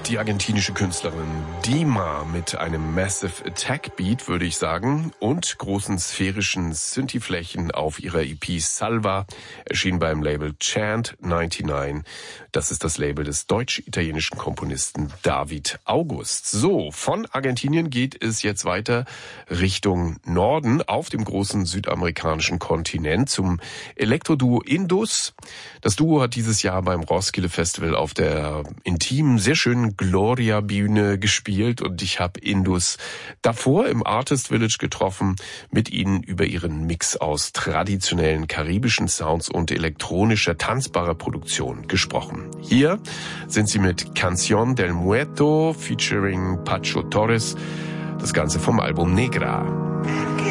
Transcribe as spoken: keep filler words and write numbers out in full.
Die argentinische Künstlerin Dima mit einem Massive Attack Beat, würde ich sagen, und großen sphärischen Synthi-Flächen auf ihrer E P Salva, erschien beim Label Chant neunundneunzig. Das ist das Label des deutsch-italienischen Komponisten David August. So, von Argentinien geht es jetzt weiter Richtung Norden auf dem großen südamerikanischen Kontinent zum Elektroduo Indus. Das Duo hat dieses Jahr beim Roskilde Festival auf der intimen, sehr schönen Gloria-Bühne gespielt und ich habe Indus davor im Artist Village getroffen, mit ihnen über ihren Mix aus traditionellen karibischen Sounds und elektronischer, tanzbarer Produktion gesprochen. Hier sind sie mit Canción del Muerto featuring Pacho Torres, das Ganze vom Album Negra.